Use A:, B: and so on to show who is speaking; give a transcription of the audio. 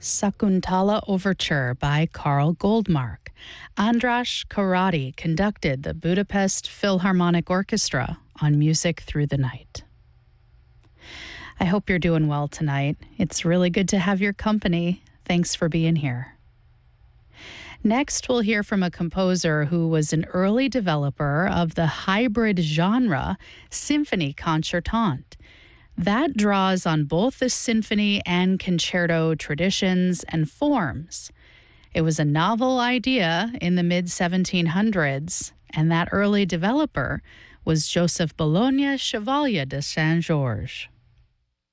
A: Sakuntala Overture by Carl Goldmark. Andras Karati conducted the Budapest Philharmonic Orchestra on Music Through the Night. I hope you're doing well tonight. It's really good to have your company. Thanks for being here. Next, we'll hear from a composer who was an early developer of the hybrid genre symphony concertante. That draws on both the symphony and concerto traditions and forms. It was a novel idea in the mid-1700s, and that early developer was Joseph Bologna Chevalier de Saint-Georges.